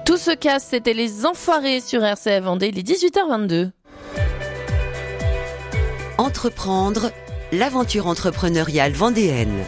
Tout se casse, c'était les Enfoirés sur RCF Vendée, il est 18h22. Entreprendre, l'aventure entrepreneuriale vendéenne.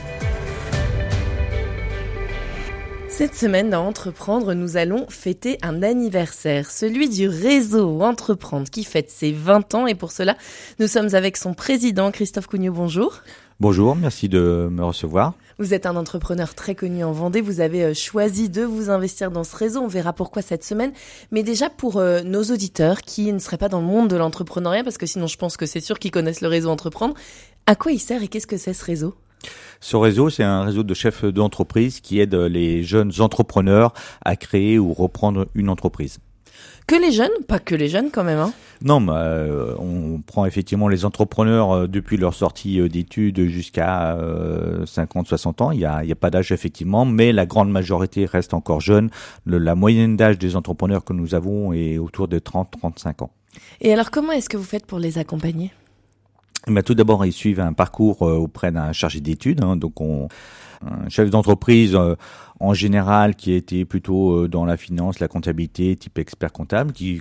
Cette semaine, dans Entreprendre, nous allons fêter un anniversaire, celui du réseau Entreprendre qui fête ses 20 ans. Et pour cela, nous sommes avec son président, Christophe Cougneau. Bonjour. Bonjour, merci de me recevoir. Vous êtes un entrepreneur très connu en Vendée. Vous avez choisi de vous investir dans ce réseau. On verra pourquoi cette semaine. Mais déjà, pour nos auditeurs qui ne seraient pas dans le monde de l'entrepreneuriat, parce que sinon, je pense que c'est sûr qu'ils connaissent le réseau Entreprendre, à quoi il sert et qu'est-ce que c'est ce réseau ? Ce réseau, c'est un réseau de chefs d'entreprise qui aide les jeunes entrepreneurs à créer ou reprendre une entreprise. Que les jeunes ? Pas que les jeunes quand même, hein. Non, mais on prend effectivement les entrepreneurs depuis leur sortie d'études jusqu'à 50-60 ans. Il y a pas d'âge effectivement, mais la grande majorité reste encore jeune. La moyenne d'âge des entrepreneurs que nous avons est autour de 30-35 ans. Et alors, comment est-ce que vous faites pour les accompagner ? Tout d'abord, ils suivent un parcours auprès d'un chargé d'études. Donc, un chef d'entreprise en général qui a été plutôt dans la finance, la comptabilité, type expert comptable, qui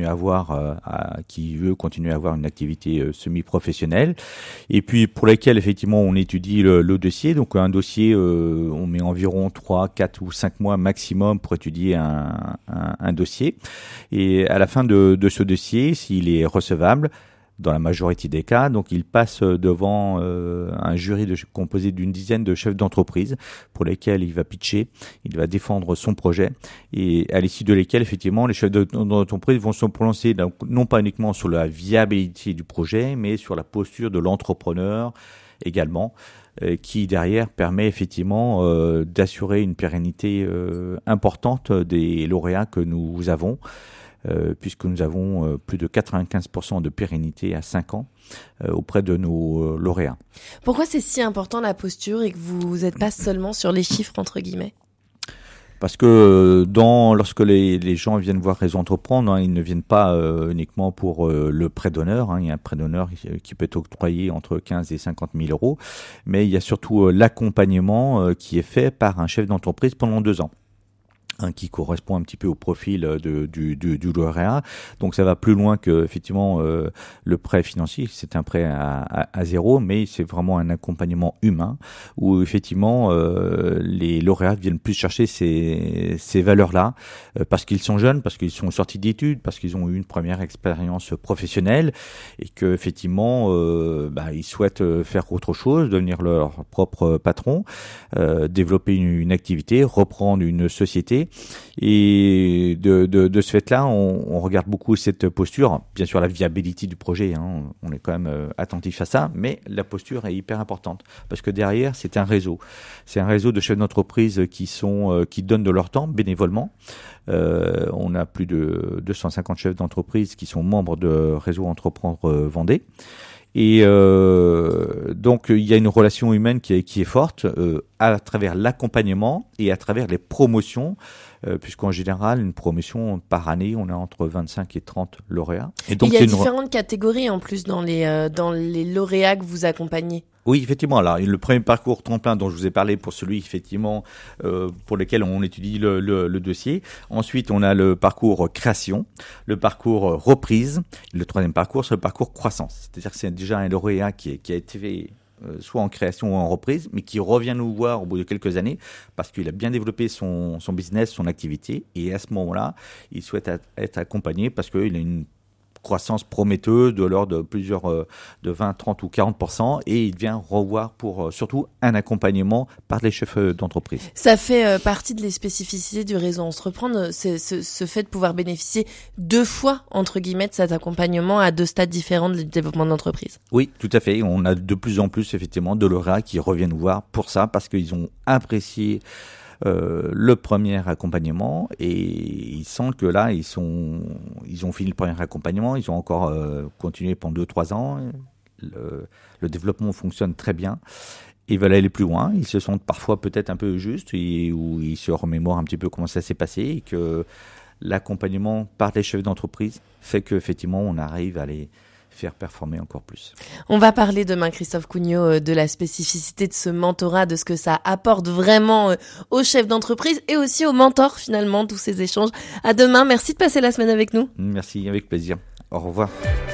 veut continuer à avoir une activité semi-professionnelle, et puis pour lesquels effectivement on étudie le dossier. Donc un dossier, on met environ 3, 4 ou 5 mois maximum pour étudier un dossier, et à la fin de ce dossier, s'il est recevable, dans la majorité des cas, donc il passe devant un jury composé d'une dizaine de chefs d'entreprise pour lesquels il va pitcher, il va défendre son projet, et à l'issue de lesquels effectivement les chefs d'entreprise vont se prononcer donc, non pas uniquement sur la viabilité du projet, mais sur la posture de l'entrepreneur également, qui derrière permet effectivement d'assurer une pérennité importante des lauréats que nous avons. Puisque nous avons plus de 95% de pérennité à 5 ans auprès de nos lauréats. Pourquoi c'est si important la posture et que vous n'êtes pas seulement sur les chiffres entre guillemets ? Parce que lorsque les gens viennent voir Réseau Entreprendre, ils ne viennent pas uniquement pour le prêt d'honneur. Il y a un prêt d'honneur qui peut être octroyé entre 15 et 50 000 euros, mais il y a surtout l'accompagnement qui est fait par un chef d'entreprise pendant 2 ans. Qui correspond un petit peu au profil du lauréat. Donc ça va plus loin que effectivement le prêt financier, c'est un prêt à zéro, mais c'est vraiment un accompagnement humain où effectivement les lauréats viennent plus chercher ces valeurs-là parce qu'ils sont jeunes, parce qu'ils sont sortis d'études, parce qu'ils ont eu une première expérience professionnelle et que effectivement ils souhaitent faire autre chose, devenir leur propre patron, développer une activité, reprendre une société. Et de ce fait-là, on regarde beaucoup cette posture. Bien sûr, la viabilité du projet, on est quand même attentif à ça, mais la posture est hyper importante parce que derrière, c'est un réseau. C'est un réseau de chefs d'entreprise qui donnent de leur temps bénévolement. On a plus de 250 chefs d'entreprise qui sont membres de Réseau Entreprendre Vendée. Et donc il y a une relation humaine qui est forte à travers l'accompagnement et à travers les promotions, puisqu'en général une promotion par année on a entre 25 et 30 lauréats. Et donc il y a différentes catégories en plus dans les lauréats que vous accompagnez. Oui, effectivement. Alors, le premier parcours tremplin dont je vous ai parlé pour celui, effectivement, pour lequel on étudie le dossier. Ensuite, on a le parcours création, le parcours reprise. Le troisième parcours, c'est le parcours croissance. C'est-à-dire que c'est déjà un lauréat qui a été fait soit en création ou en reprise, mais qui revient nous voir au bout de quelques années parce qu'il a bien développé son business, son activité. Et à ce moment-là, il souhaite être accompagné parce qu'il a une croissance prometteuse de l'ordre de plusieurs de 20, 30 ou 40%, et il vient revoir pour surtout un accompagnement par les chefs d'entreprise. Ça fait partie de les spécificités du réseau Entreprendre, c'est ce fait de pouvoir bénéficier 2 fois, entre guillemets, de cet accompagnement à 2 stades différents de développement d'entreprise. Oui, tout à fait. On a de plus en plus, effectivement, de lauréats qui reviennent nous voir pour ça, parce qu'ils ont apprécié le premier accompagnement et ils sentent que là ils ont fini le premier accompagnement, ils ont encore continué pendant 2-3 ans, le développement fonctionne très bien, ils veulent aller plus loin, ils se sentent parfois peut-être un peu justes ou ils se remémorent un petit peu comment ça s'est passé et que l'accompagnement par les chefs d'entreprise fait qu'effectivement on arrive à les faire performer encore plus. On va parler demain, Christophe Cugnot, de la spécificité de ce mentorat, de ce que ça apporte vraiment aux chefs d'entreprise et aussi aux mentors finalement, tous ces échanges. À demain, merci de passer la semaine avec nous. Merci, avec plaisir. Au revoir.